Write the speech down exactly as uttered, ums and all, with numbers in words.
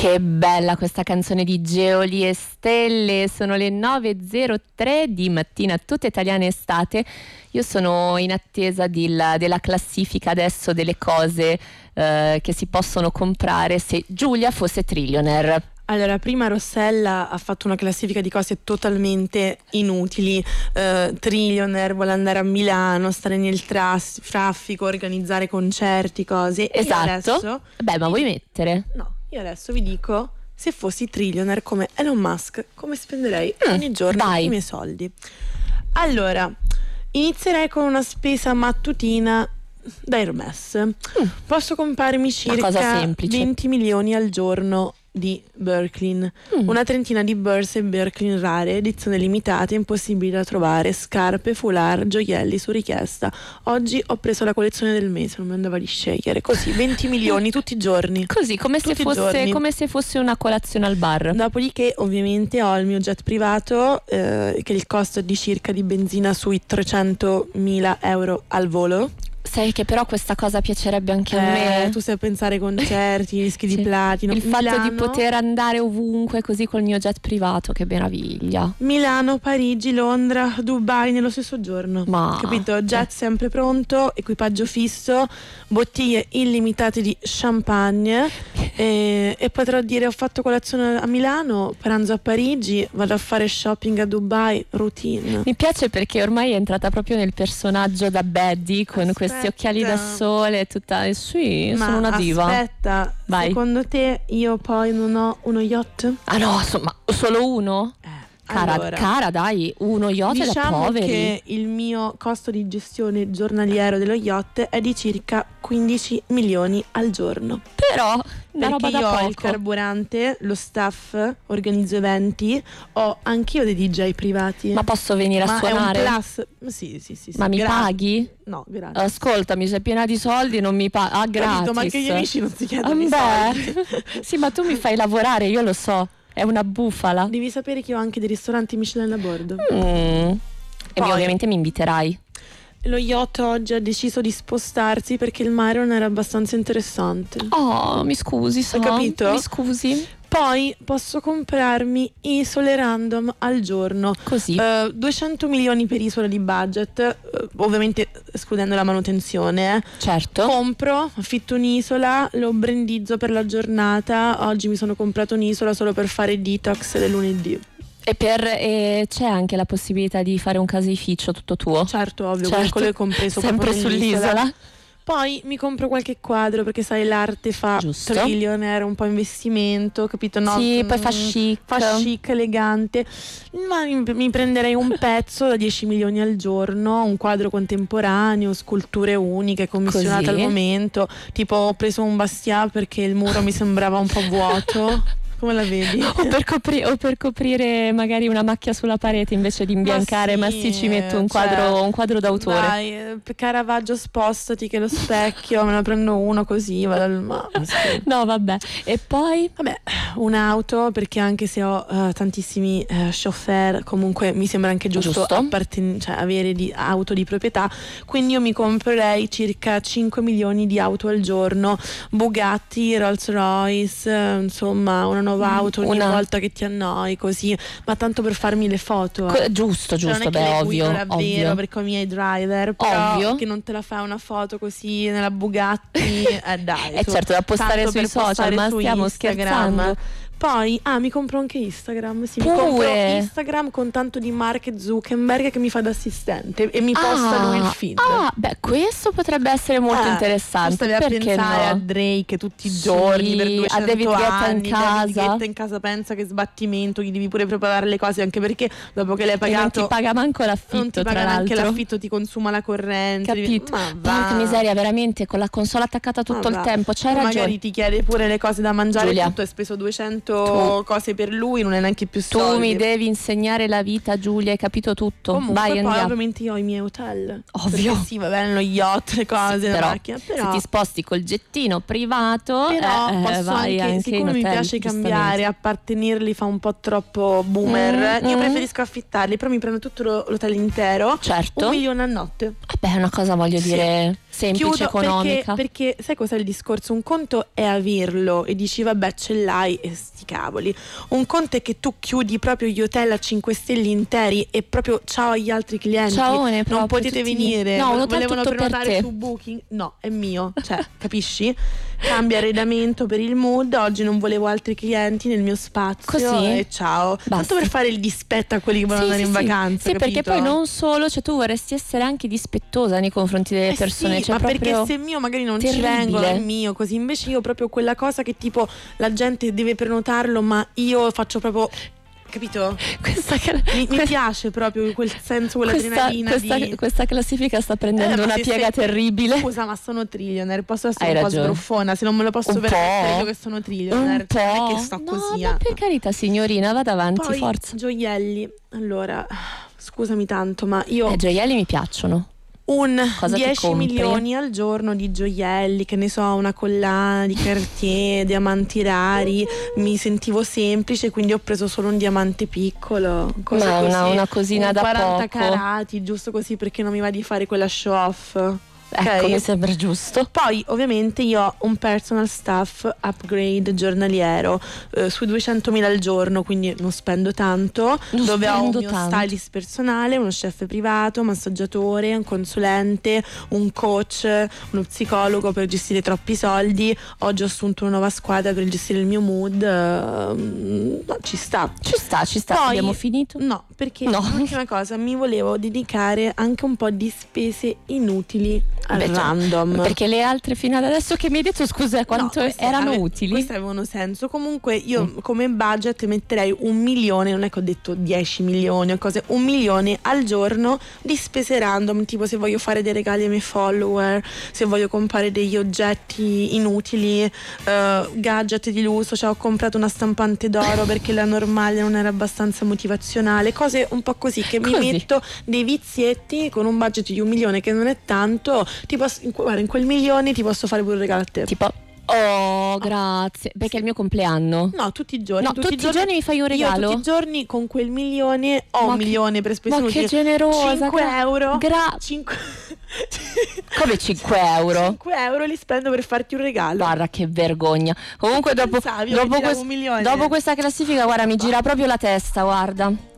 Che bella questa canzone di Geoli e Stelle. Sono le nove e zero tre di mattina, tutta italiana estate. Io sono in attesa di la, della classifica adesso delle cose eh, che si possono comprare se Giulia fosse trillionaire. Allora, prima Rossella ha fatto una classifica di cose totalmente inutili. uh, Trillionaire vuole andare a Milano, stare nel tras- traffico, organizzare concerti, cose. Esatto. Io adesso, Beh, ma vuoi mettere? No, io adesso vi dico, se fossi trillionaire come Elon Musk, come spenderei Mm, ogni giorno vai. i miei soldi. Allora, inizierei con una spesa mattutina da Hermès. Mm. Posso comprarmi Una cosa circa semplice. venti milioni al giorno di Birkin, Mm. una trentina di borse Birkin rare, edizione limitata, impossibili da trovare, scarpe, foulard, gioielli su richiesta. Oggi ho preso la collezione del mese, non mi andava di scegliere. Così, venti milioni tutti i giorni. Così, come se, Tutti i fosse, giorni. come se fosse una colazione al bar. Dopodiché ovviamente ho il mio jet privato, eh, che il costo è di circa di benzina sui trecentomila euro al volo. Sai che però questa cosa piacerebbe anche a Eh, me. tu sai pensare ai concerti, dischi Sì. di platino. Il fatto Milano, di poter andare ovunque così col mio jet privato, che meraviglia. Milano, Parigi, Londra, Dubai nello stesso giorno. Ma Capito? Jet sempre pronto, equipaggio fisso, bottiglie illimitate di champagne e, e potrò dire ho fatto colazione a Milano, pranzo a Parigi, vado a fare shopping a Dubai, routine. Mi piace perché ormai è entrata proprio nel personaggio da baddie con Aspetta. questi occhiali da sole, tutta eh, sì, Ma sono una diva. aspetta, Vai. secondo te io poi non ho uno yacht? Ah no, insomma, solo uno? Cara, Allora, cara, dai, uno yacht è da diciamo poveri. che il mio costo di gestione giornaliero dello yacht è di circa quindici milioni al giorno. Però una Perché roba da io ho il poco. carburante, lo staff, organizzo eventi, ho anch'io dei D J privati. Ma posso venire a Ma suonare? è un plus. Sì, sì, sì, sì. Ma mi Grazie. paghi? No, grazie. Ascoltami, sei piena di soldi, non mi paghi. Ah, gratis. Capito, ma anche gli amici non si chiedono i Ah, soldi. beh. Sì, ma tu mi fai lavorare, io lo so. È una bufala. Devi sapere che io ho anche dei ristoranti Michelin a bordo. Mm. E Poi- mi- ovviamente mi inviterai. Lo yacht oggi ha deciso di spostarsi perché il mare non era abbastanza interessante. Oh, mi scusi, so. capito? Mi scusi. Poi posso comprarmi isole random al giorno. Così. Eh, duecento milioni per isola di budget, eh, ovviamente escludendo la manutenzione. eh. Certo. Compro, affitto un'isola, lo brandizzo per la giornata. Oggi mi sono comprato un'isola solo per fare detox del lunedì. E, per, e c'è anche la possibilità di fare un caseificio tutto tuo? Certo, ovvio, Certo. quello è compreso Sempre proprio nell'isola. sull'isola. Poi mi compro qualche quadro perché sai l'arte fa Giusto. trillionaire, un po' investimento, capito? No, Sì, mm, poi fa chic. fa chic, elegante. Ma mi, mi prenderei un pezzo da dieci milioni al giorno, un quadro contemporaneo, sculture uniche commissionate Così. al momento. Tipo ho preso un Basquiat perché il muro mi sembrava un po' vuoto. Come la vedi? O per, copri- o per coprire magari una macchia sulla parete invece di imbiancare, ma Ma sì, sì, ci metto un cioè, quadro, un quadro d'autore. Dai, eh, Caravaggio spostati che lo specchio, me ne prendo uno così, vado al ma- sì. No, vabbè. E poi? Vabbè, un'auto perché anche se ho eh, tantissimi eh, chauffeur, comunque mi sembra anche giusto, Giusto. apparten- cioè, avere di auto di proprietà, quindi io mi comprerei circa cinque milioni di auto al giorno, Bugatti, Rolls Royce, eh, insomma una nuova auto ogni Una- volta che ti annoi così, ma tanto per farmi le foto. Co- giusto, Cioè, giusto, non è che beh, le ovvio, guido davvero ovvio. perché ho i miei driver, però Ovvio. che non te la fai una foto così nella Bugatti, eh dai. Eh su, certo, da postare tanto sui per social, postare ma su stiamo Instagram. scherzando. Poi, ah, mi compro anche Instagram. Sì, mi Pure? compro Instagram con tanto di Mark Zuckerberg che mi fa da assistente e mi posta Ah, lui il feed. Ah, beh, questo potrebbe essere molto Eh, interessante. tu stavi a Perché pensare no? a Drake tutti i Sì, giorni per a duecento David Guetta in anni, casa. David Guetta in casa, pensa che sbattimento, gli devi pure preparare le cose, anche perché dopo che l'hai E non pagato ti paga manco non l'affitto, ti tra paga neanche l'altro. l'affitto, ti consuma la corrente. devi- Capito? Ma va. Porca miseria, veramente, con la console attaccata tutto Ma il va. tempo. C'hai Poi ragione. magari ti chiede pure le cose da mangiare, Giulia, tutto, hai speso duecento cose per lui, non è neanche più Tu soldi. mi devi insegnare la vita, Giulia, hai capito tutto. Comunque Vai, poi andiamo. ovviamente io ho i miei hotel. Ovvio. Perché sì, va bene lo yacht, le cose, Sì, la però, macchina, però se ti sposti col jettino privato, Però eh, eh, posso vai anche, anche siccome in mi hotel, piace giustamente. cambiare, appartenerli fa un po' troppo boomer, Mm, io mm. preferisco affittarli, però mi prendo tutto lo- l'hotel intero. Certo. Un milione a notte. Vabbè, è una cosa, voglio Sì. dire, semplice, chiudo economica. perché, perché sai cos'è il discorso? Un conto è averlo e dici vabbè ce l'hai e sti cavoli. Un conto è che tu chiudi proprio gli hotel a cinque stelle interi e proprio ciao agli altri clienti. Ciaone, non proprio, potete tutti- venire. No, un hotel volevano tutto per prenotare te. su Booking. No, è mio. Cioè, capisci? Cambia arredamento per il mood. Oggi non volevo altri clienti nel mio spazio. Così? E ciao. Basta. Tanto per fare il dispetto a quelli che vogliono Sì, andare sì, in sì. vacanza. Sì, perché capito? poi non solo, cioè tu vorresti essere anche dispettosa nei confronti delle Eh persone, sì, cioè ma proprio perché se mio magari non ci terribile. vengono è mio, così invece io proprio quella cosa che tipo la gente deve prenotarlo ma io faccio proprio, capito? questa, Mi, mi piace proprio quel senso, questa, quell'adrenalina questa, di... questa classifica sta prendendo Eh, ma una se piega sei- terribile. Scusa, ma sono trillionaire, posso essere Hai un po' ragione. sbruffona, se non me lo posso Un permettere po'. io che sono Un trillionaire, po'. non è che sto no, così. ma eh. per carità, signorina, vada avanti, Poi forza. gioielli, allora, scusami tanto, ma io... Eh, gioielli mi piacciono. Un Cosa ti dieci compri? milioni al giorno di gioielli, che ne so, una collana di Cartier, diamanti rari, mi sentivo semplice, quindi ho preso solo un diamante piccolo, cose Ma così, una- una cosina un da quaranta poco. carati, giusto così perché non mi va di fare quella show off. Ecco, Ok? mi sembra giusto. Poi ovviamente io ho un personal staff upgrade giornaliero eh, sui duecentomila al giorno, quindi non spendo tanto, Non dove ho un spendo mio tanto. stylist personale, uno chef privato, un massaggiatore, un consulente, un coach, uno psicologo per gestire troppi soldi. Oggi ho assunto una nuova squadra per gestire il mio mood, ehm, no, ci sta. Ci sta, ci sta. Poi- Abbiamo finito. No, perché No. l'ultima cosa, mi volevo dedicare anche un po' di spese inutili al Beh, cioè, random. Perché le altre fino ad adesso che mi hai detto, scusa, quanto No, queste erano ave- utili? Queste avevano senso. Comunque io Mm. come budget metterei un milione, non è che ho detto dieci milioni o cose, un milione al giorno di spese random, tipo se voglio fare dei regali ai miei follower, se voglio comprare degli oggetti inutili, eh, gadget di lusso, cioè ho comprato una stampante d'oro perché la normale non era abbastanza motivazionale, cose un po' così che mi Così. metto dei vizietti con un budget di un milione che non è tanto, ti posso, in, guarda, in quel milione ti posso fare pure un regalo a te. Tipo, oh, grazie. Perché è il mio compleanno. No, tutti i giorni. No, tutti, i giorni mi fai un regalo? Io tutti i giorni con quel milione ho Ma un che- milione per spese Ma inutili. che generosa. cinque gra- euro. Gra- cinque Come cinque euro? cinque euro li spendo per farti un regalo. Guarda che vergogna. Comunque dopo, pensavi? Io dopo, mi tiravo quest- un milione. dopo questa classifica, guarda, mi gira proprio la testa, guarda.